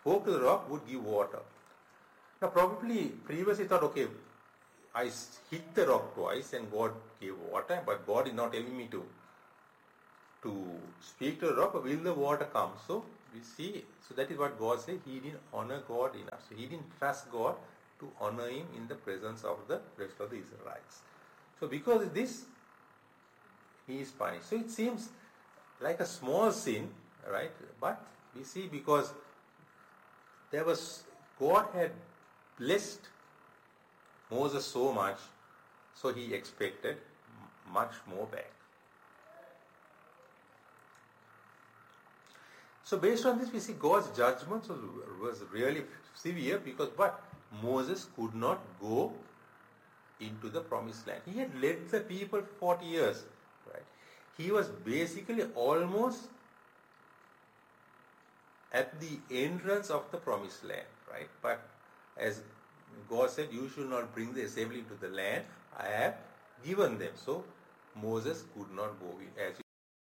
spoke to the rock would give water. Now probably previously thought, okay, I hit the rock twice and God gave water, but God is not telling me to speak to the rock, but will the water come? So we see, so that is what God said, he didn't honor God enough. So he didn't trust God to honor him in the presence of the rest of the Israelites. So because of this, he is punished. So it seems like a small sin, right? But we see because God had blessed Moses so much, so he expected much more back. So based on this, we see God's judgment was really severe because Moses could not go into the promised land. He had led the people for 40 years, right? He was basically almost at the entrance of the promised land, right? But as God said, you should not bring the assembly into the land I have given them. So Moses could not go in. As